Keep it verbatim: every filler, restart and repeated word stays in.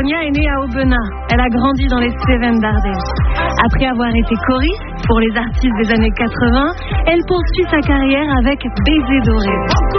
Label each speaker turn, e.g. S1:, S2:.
S1: Sonia est née à Aubenas. Elle a grandi dans les Cévennes d'Ardèche. Après avoir été choriste pour les artistes des années quatre-vingts, elle poursuit sa carrière avec Baiser doré.